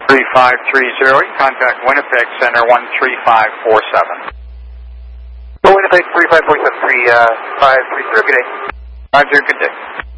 3530, contact Winnipeg Center 13547. Winnipeg 3547, 3530, good day. Roger, good day.